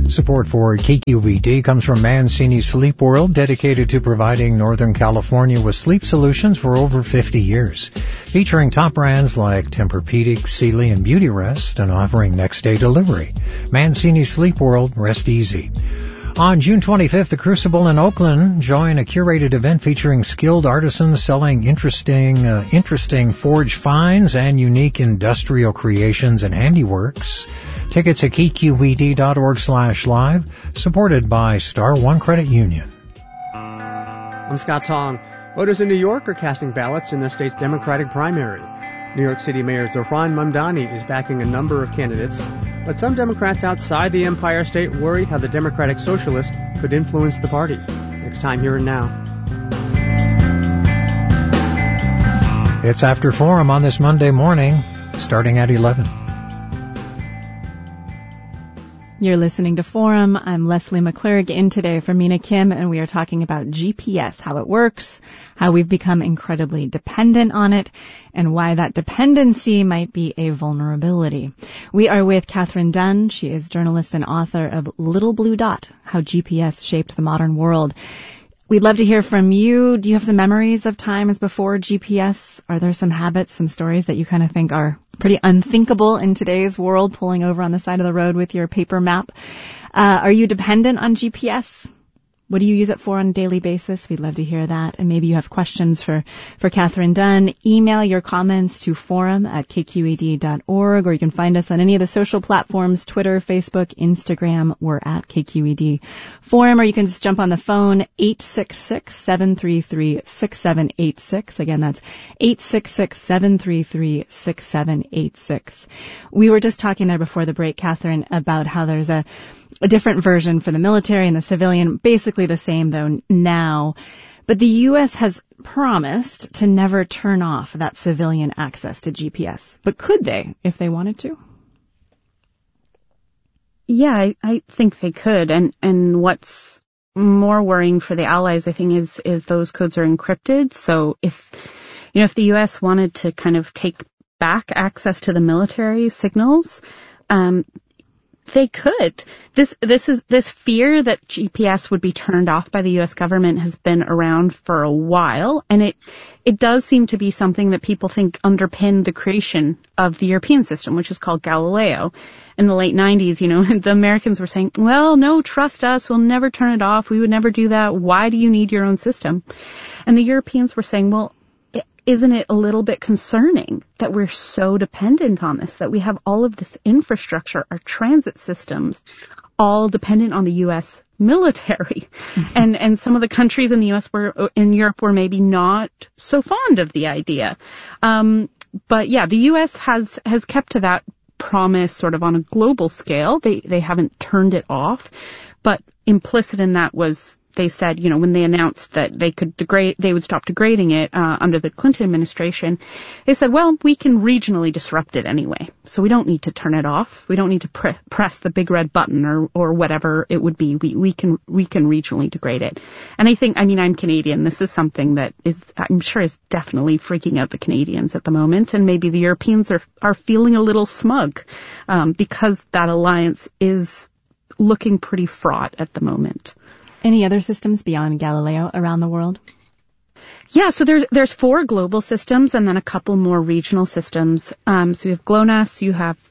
Support for KQED comes from Mancini Sleep World, dedicated to providing Northern California with sleep solutions for over 50 years. Featuring top brands like Tempur-Pedic, Sealy, and Beautyrest, and offering next-day delivery. Mancini Sleep World, rest easy. On June 25th, the Crucible in Oakland join a curated event featuring skilled artisans selling interesting forged finds and unique industrial creations and handiworks. Tickets at kqed.org/live, supported by Star One Credit Union. I'm Scott Tong. Voters in New York are casting ballots in their state's Democratic primary. New York City Mayor Zohran Mamdani is backing a number of candidates, but some Democrats outside the Empire State worry how the Democratic Socialist could influence the party. Next time, Here and Now. It's After Forum on this Monday morning, starting at 11. You're listening to Forum. I'm Leslie McClurg, in today for Mina Kim, and we are talking about GPS, how it works, how we've become incredibly dependent on it, and why that dependency might be a vulnerability. We are with Katherine Dunn. She is journalist and author of Little Blue Dot, How GPS Shaped the Modern World. We'd love to hear from you. Do you have some memories of times before GPS? Are there some habits, some stories that you kind of think are pretty unthinkable in today's world, pulling over on the side of the road with your paper map? Are you dependent on GPS? What do you use it for on a daily basis? We'd love to hear that. And maybe you have questions for Katherine Dunn. Email your comments to forum@kqed.org, or you can find us on any of the social platforms, Twitter, Facebook, Instagram. We're at KQED Forum, or you can just jump on the phone, 866-733-6786. Again, that's 866-733-6786. We were just talking there before the break, Katherine, about how there's a different version for the military and the civilian, basically the same though now. But the U.S. has promised to never turn off that civilian access to GPS. But could they if they wanted to? Yeah, I think they could. And what's more worrying for the allies, I think, is those codes are encrypted. So if the U.S. wanted to kind of take back access to the military signals, they could. This fear that GPS would be turned off by the U.S. government has been around for a while, and it does seem to be something that people think underpinned the creation of the European system, which is called Galileo. In the late 90s, the Americans were saying, well, no, trust us, we'll never turn it off, we would never do that, why do you need your own system? And the Europeans were saying, well, isn't it a little bit concerning that we're so dependent on this, that we have all of this infrastructure, our transit systems, all dependent on the U.S. military? And some of the countries in the in Europe were maybe not so fond of the idea. But yeah, the U.S. has kept to that promise sort of on a global scale. They haven't turned it off, but implicit in that was, they said, when they announced that they would stop degrading it under the Clinton administration, they said, well, we can regionally disrupt it anyway, so we don't need to turn it off. We don't need to press the big red button or whatever it would be. We can regionally degrade it. And I'm Canadian. This is something that I'm sure is definitely freaking out the Canadians at the moment, and maybe the Europeans are feeling a little smug because that alliance is looking pretty fraught at the moment. Any other systems beyond Galileo around the world? Yeah, so there's 4 global systems and then a couple more regional systems. So you have GLONASS, you have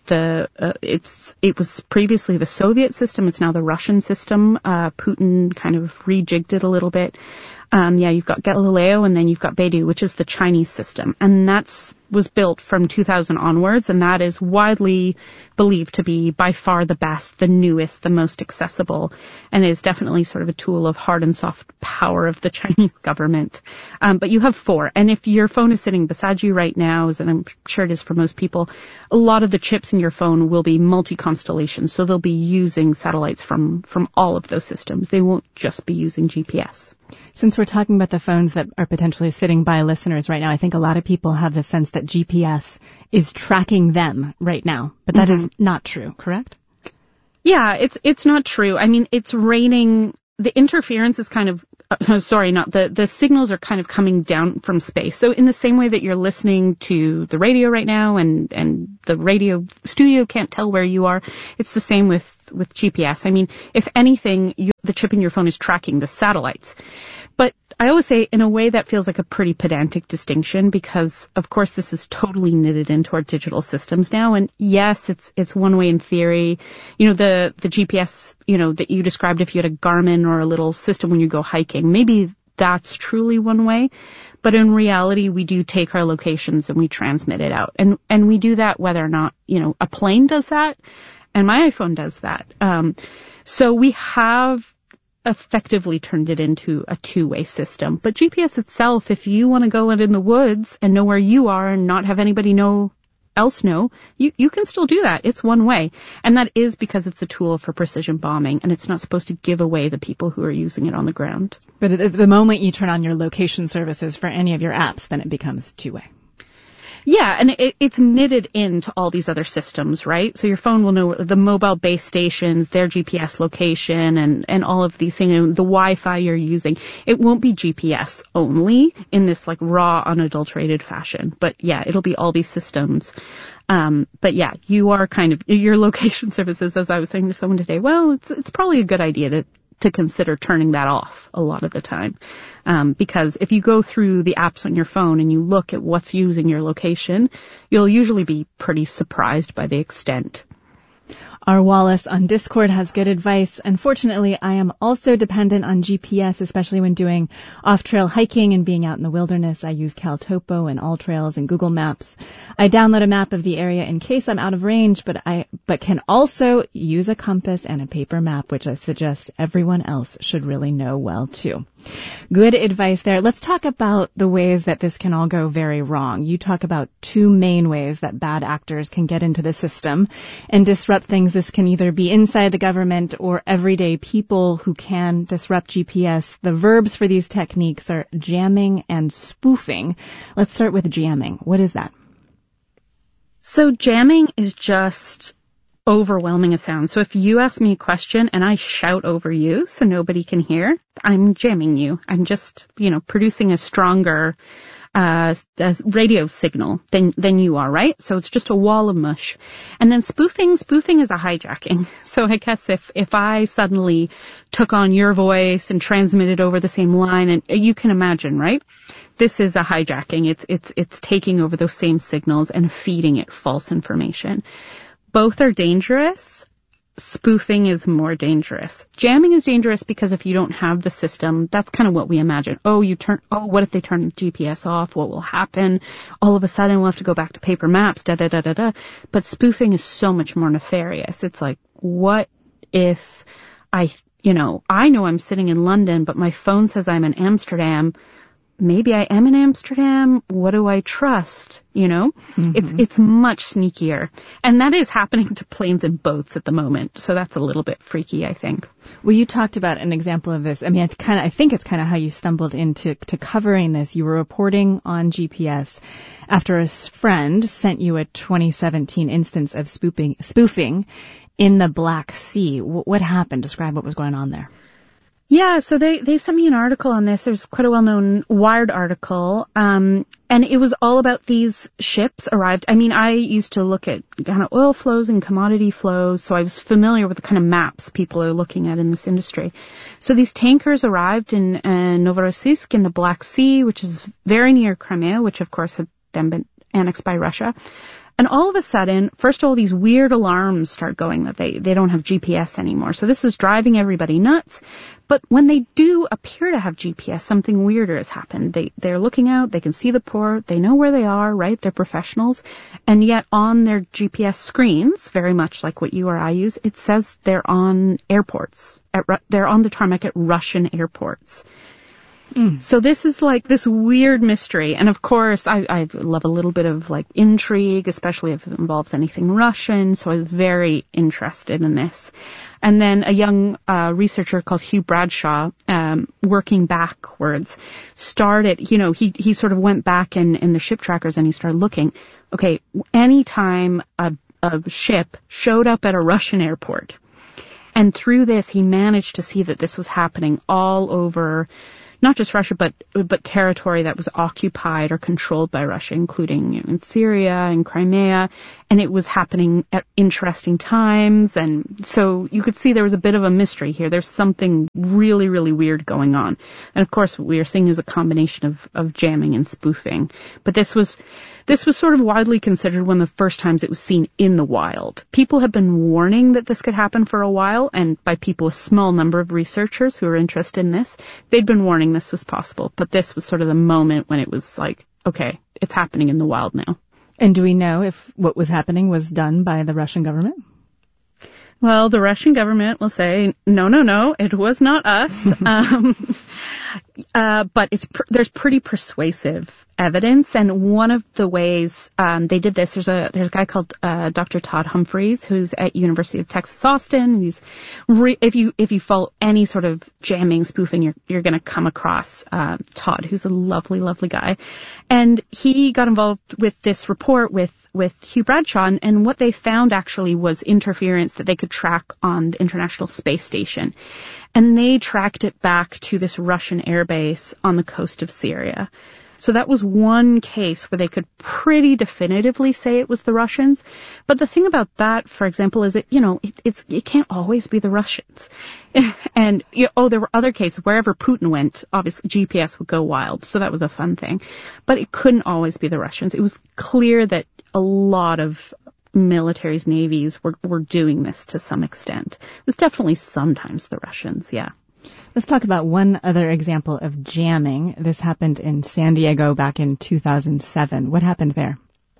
it was previously the Soviet system, it's now the Russian system. Putin kind of rejigged it a little bit. You've got Galileo, and then you've got Beidou, which is the Chinese system. And was built from 2000 onwards, and that is widely believed to be by far the best, the newest, the most accessible, and is definitely sort of a tool of hard and soft power of the Chinese government. But you have 4, and if your phone is sitting beside you right now, and I'm sure it is for most people, a lot of the chips in your phone will be multi-constellation, so they'll be using satellites from all of those systems. They won't just be using GPS. Since we're talking about the phones that are potentially sitting by listeners right now, I think a lot of people have the sense that GPS is tracking them right now, but that is not true, correct? Yeah, it's not true. I mean, it's raining. The interference is kind of the signals are kind of coming down from space. So in the same way that you're listening to the radio right now and the radio studio can't tell where you are, it's the same with GPS. I mean, if anything, the chip in your phone is tracking the satellites. But I always say, in a way, that feels like a pretty pedantic distinction because, of course, this is totally knitted into our digital systems now. And yes, it's one way in theory. The GPS, that you described, if you had a Garmin or a little system when you go hiking, maybe that's truly one way. But in reality, we do take our locations and we transmit it out. And we do that whether or not, a plane does that and my iPhone does that. So we have effectively turned it into a two-way system. But GPS itself, if you want to go out in the woods and know where you are and not have anybody else know, you can still do that. It's one way. And that is because it's a tool for precision bombing, and it's not supposed to give away the people who are using it on the ground. But at the moment you turn on your location services for any of your apps, then it becomes two-way. Yeah, and it's knitted into all these other systems, right? So your phone will know the mobile base stations, their GPS location, and all of these things, and the Wi-Fi you're using. It won't be GPS only in this like raw, unadulterated fashion. But yeah, it'll be all these systems. But yeah, you are kind of, your location services, as I was saying to someone today, well, it's probably a good idea to consider turning that off a lot of the time. Because if you go through the apps on your phone and you look at what's using your location, you'll usually be pretty surprised by the extent. R. Wallace on Discord has good advice. Unfortunately, I am also dependent on GPS, especially when doing off-trail hiking and being out in the wilderness. I use CalTopo and AllTrails and Google Maps. I download a map of the area in case I'm out of range, but can also use a compass and a paper map, which I suggest everyone else should really know well too. Good advice there. Let's talk about the ways that this can all go very wrong. You talk about two main ways that bad actors can get into the system and disrupt things. This can either be inside the government or everyday people who can disrupt GPS. The verbs for these techniques are jamming and spoofing. Let's start with jamming. What is that? So jamming is just overwhelming a sound. So if you ask me a question and I shout over you so nobody can hear, I'm jamming you. I'm just, producing a stronger radio signal than you are, right? So it's just a wall of mush. And then spoofing is a hijacking. So I guess if I suddenly took on your voice and transmitted over the same line, and you can imagine, right? This is a hijacking. It's taking over those same signals and feeding it false information. Both are dangerous. Spoofing is more dangerous. Jamming is dangerous because if you don't have the system, that's kind of what we imagine. What if they turn the GPS off? What will happen? All of a sudden we'll have to go back to paper maps, But spoofing is so much more nefarious. It's like, what if I know I'm sitting in London, but my phone says I'm in Amsterdam. Maybe I am in Amsterdam. What do I trust? Mm-hmm. It's much sneakier. And that is happening to planes and boats at the moment. So that's a little bit freaky, I think. Well, you talked about an example of this. I mean, I think it's kind of how you stumbled into covering this. You were reporting on GPS after a friend sent you a 2017 instance of spoofing in the Black Sea. What happened? Describe what was going on there. Yeah, so they sent me an article on this. It was quite a well-known Wired article, and it was all about these ships arrived. I mean, I used to look at kind of oil flows and commodity flows, so I was familiar with the kind of maps people are looking at in this industry. So these tankers arrived in Novorossiysk in the Black Sea, which is very near Crimea, which of course had then been annexed by Russia. And all of a sudden, first of all, these weird alarms start going that they don't have GPS anymore. So this is driving everybody nuts. But when they do appear to have GPS, something weirder has happened. They're looking out, they can see the port, they know where they are, right? They're professionals. And yet on their GPS screens, very much like what you or I use, it says they're on airports. They're on the tarmac at Russian airports. So this is like this weird mystery. And of course, I love a little bit of like intrigue, especially if it involves anything Russian. So I was very interested in this. And then a young researcher called Hugh Bradshaw, working backwards, started, he sort of went back in the ship trackers and he started looking, okay, anytime a ship showed up at a Russian airport, and through this he managed to see that this was happening all over not just Russia, but territory that was occupied or controlled by Russia, including in Syria and Crimea. And it was happening at interesting times. And so you could see there was a bit of a mystery here. There's something really, really weird going on. And of course, what we are seeing is a combination of jamming and spoofing. But this was sort of widely considered one of the first times it was seen in the wild. People have been warning that this could happen for a while, and by people, a small number of researchers who are interested in this, they'd been warning this was possible. But this was sort of the moment when it was like, okay, it's happening in the wild now. And do we know if what was happening was done by the Russian government? Well, the Russian government will say, no, it was not us. But there's pretty persuasive evidence. And one of the ways they did this, there's a guy called Dr. Todd Humphreys, who's at University of Texas Austin. He's if you follow any sort of jamming, spoofing, you're going to come across Todd, who's a lovely, lovely guy. And he got involved with this report with Hugh Bradshaw, and what they found actually was interference that they could track on the International Space Station. And they tracked it back to this Russian airbase on the coast of Syria. So that was one case where they could pretty definitively say it was the Russians. But the thing about that, for example, is that, it can't always be the Russians. And, there were other cases. Wherever Putin went, obviously GPS would go wild. So that was a fun thing. But it couldn't always be the Russians. It was clear that a lot of militaries, navies were doing this to some extent. It was definitely sometimes the Russians, yeah. Let's talk about one other example of jamming. This happened in San Diego back in 2007. What happened there?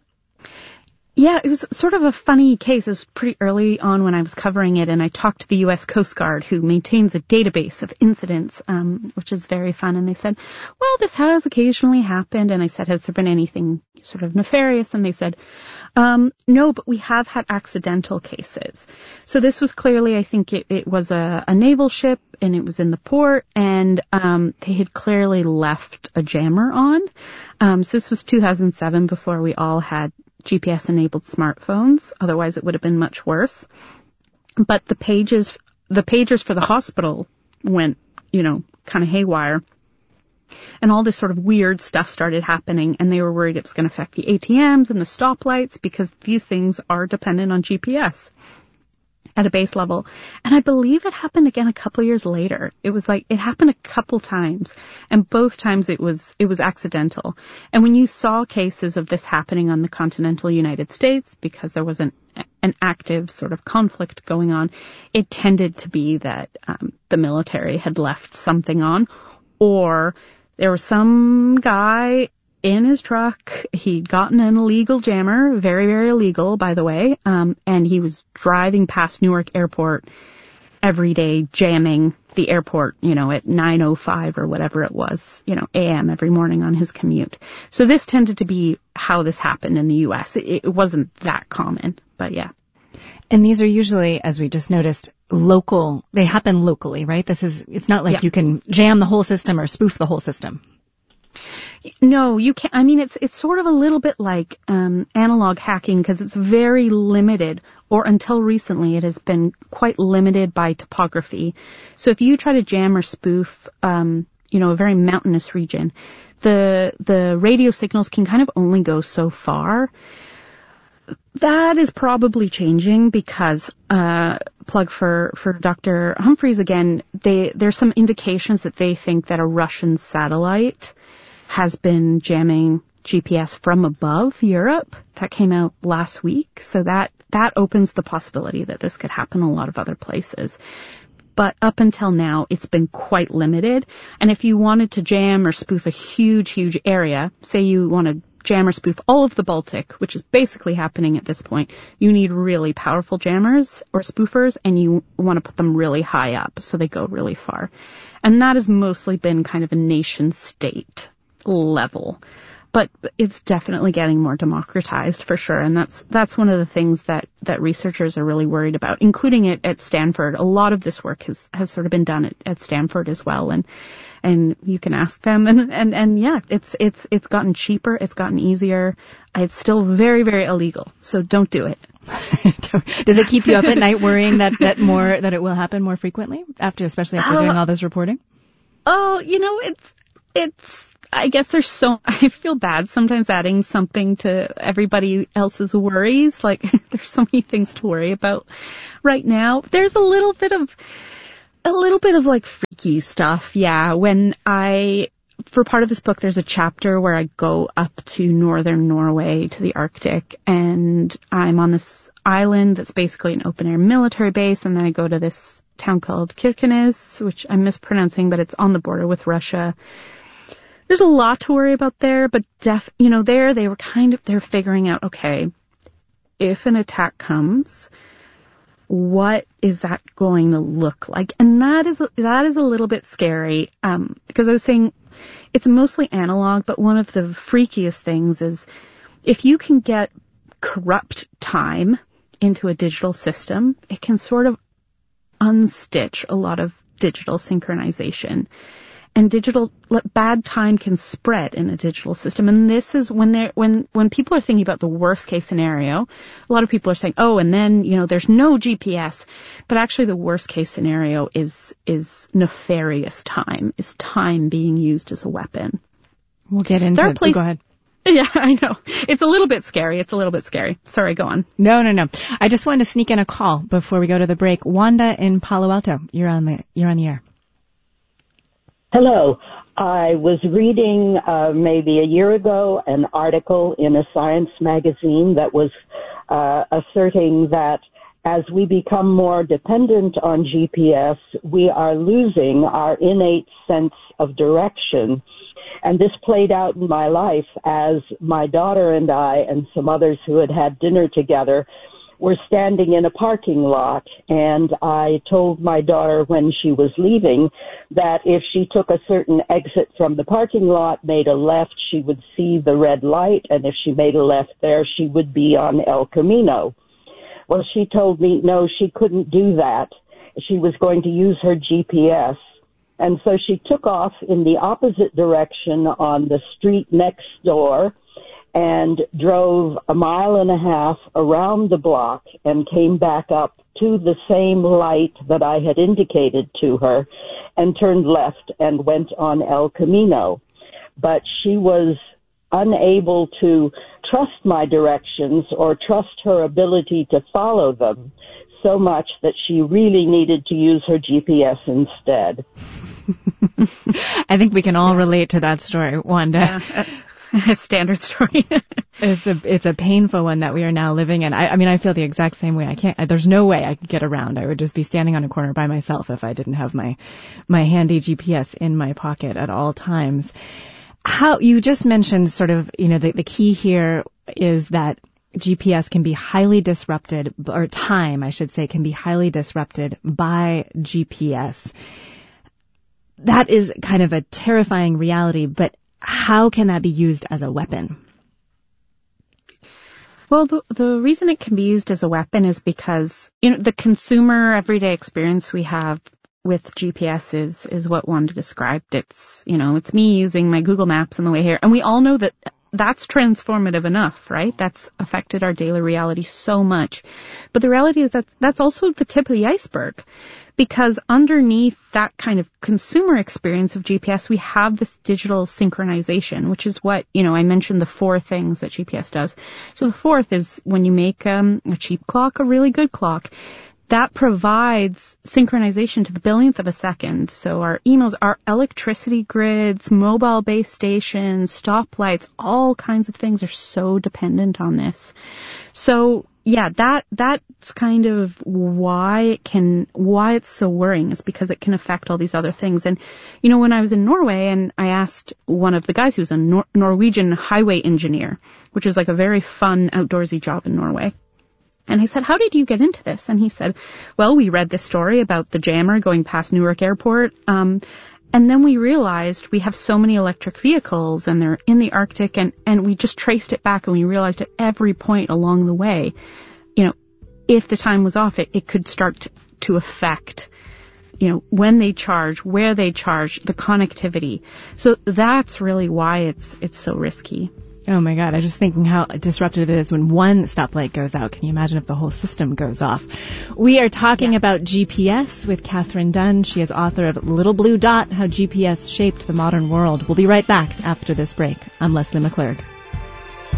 Yeah, it was sort of a funny case. It was pretty early on when I was covering it, and I talked to the U.S. Coast Guard, who maintains a database of incidents, which is very fun. And they said, well, this has occasionally happened. And I said, has there been anything sort of nefarious? And they said, no, but we have had accidental cases. So this was clearly, I think it was a naval ship, and it was in the port, and they had clearly left a jammer on. So this was 2007, before we all had GPS-enabled smartphones. Otherwise, it would have been much worse. But the pagers for the hospital went, kind of haywire. And all this sort of weird stuff started happening, and they were worried it was going to affect the ATMs and the stoplights, because these things are dependent on GPS at a base level. And I believe it happened again a couple years later. It was like, it happened a couple times, and both times it was accidental. And when you saw cases of this happening on the continental United States, because there was an active sort of conflict going on, it tended to be that the military had left something on, or there was some guy in his truck. He'd gotten an illegal jammer, very, very illegal, by the way, and he was driving past Newark Airport every day, jamming the airport, at 9:05 or whatever it was, a.m. every morning on his commute. So this tended to be how this happened in the U.S. It wasn't that common, but yeah. And these are usually, as we just noticed, local. They happen locally, right? It's not like you can jam the whole system or spoof the whole system. No, you can't. I mean, it's sort of a little bit like analog hacking, because it's very limited, or until recently it has been quite limited by topography. So if you try to jam or spoof, a very mountainous region, the radio signals can kind of only go so far. That is probably changing, because plug for Dr. Humphreys again, there's some indications that they think that a Russian satellite has been jamming GPS from above Europe. That came out last week. So that opens the possibility that this could happen in a lot of other places. But up until now, it's been quite limited. And if you wanted to jam or spoof a huge, huge area, say you want to jam or spoof all of the Baltic, which is basically happening at this point, you need really powerful jammers or spoofers, and you want to put them really high up so they go really far. And that has mostly been kind of a nation state level. But it's definitely getting more democratized for sure. And that's one of the things that researchers are really worried about, including it at Stanford. A lot of this work has sort of been done at Stanford as well. And you can ask them, and yeah, it's gotten cheaper, it's gotten easier. It's still very, very illegal, so don't do it. Does it keep you up at night worrying that it will happen more frequently, especially after doing all this reporting? Oh, it's, I guess I feel bad sometimes adding something to everybody else's worries. Like, there's so many things to worry about right now. There's a little bit of like freaky stuff. Yeah. For part of this book, there's a chapter where I go up to northern Norway to the Arctic, and I'm on this island that's basically an open air military base, and then I go to this town called Kirkenes, which I'm mispronouncing, but it's on the border with Russia. There's a lot to worry about there, but they're figuring out, okay, if an attack comes, what is that going to look like? And that is a little bit scary, because I was saying it's mostly analog, but one of the freakiest things is if you can get corrupt time into a digital system, it can sort of unstitch a lot of digital synchronization. And bad time can spread in a digital system. And this is when people are thinking about the worst case scenario, a lot of people are saying, oh, and then, there's no GPS. But actually the worst case scenario is nefarious time, is time being used as a weapon. We'll get into it. Go ahead. Yeah, I know. It's a little bit scary. Sorry, go on. No. I just wanted to sneak in a call before we go to the break. Wanda in Palo Alto, you're on the air. Hello. I was reading maybe a year ago an article in a science magazine that was asserting that as we become more dependent on GPS, we are losing our innate sense of direction. And this played out in my life as my daughter and I and some others who had dinner together were standing in a parking lot, and I told my daughter when she was leaving that if she took a certain exit from the parking lot, made a left, she would see the red light, and if she made a left there, she would be on El Camino. Well, she told me no, she couldn't do that. She was going to use her GPS. And so she took off in the opposite direction on the street next door and drove 1.5 miles around the block and came back up to the same light that I had indicated to her and turned left and went on El Camino. But she was unable to trust my directions or trust her ability to follow them so much that she really needed to use her GPS instead. I think we can all relate to that story, Wanda. Yeah. A standard story. It's a painful one that we are now living in. I mean, I feel the exact same way. There's no way I could get around. I would just be standing on a corner by myself if I didn't have my handy GPS in my pocket at all times. How you just mentioned sort of, the key here is that GPS can be highly disrupted, or time, I should say, can be highly disrupted by GPS. That is kind of a terrifying reality, but how can that be used as a weapon? Well, the reason it can be used as a weapon is because, the consumer everyday experience we have with GPS is what Wanda described. It's, it's me using my Google Maps on the way here. And we all know that that's transformative enough, right? That's affected our daily reality so much. But the reality is that that's also the tip of the iceberg. Because underneath that kind of consumer experience of GPS, we have this digital synchronization, which is what, I mentioned the 4 things that GPS does. So the 4th is when you make a cheap clock a really good clock, that provides synchronization to the billionth of a second. So our emails, our electricity grids, mobile base stations, stoplights, all kinds of things are so dependent on this. So yeah, that's kind of why it's so worrying, is because it can affect all these other things. And, when I was in Norway and I asked one of the guys who's a Norwegian highway engineer, which is like a very fun outdoorsy job in Norway. And I said, how did you get into this? And he said, well, we read this story about the jammer going past Newark Airport. And then we realized we have so many electric vehicles and they're in the Arctic, and we just traced it back and we realized at every point along the way, if the time was off, it could start to affect, when they charge, where they charge, the connectivity. So that's really why it's so risky. Oh my God, I was just thinking how disruptive it is when one stoplight goes out. Can you imagine if the whole system goes off? We are talking about GPS with Katherine Dunn. She is author of Little Blue Dot, How GPS Shaped the Modern World. We'll be right back after this break. I'm Leslie McClurg.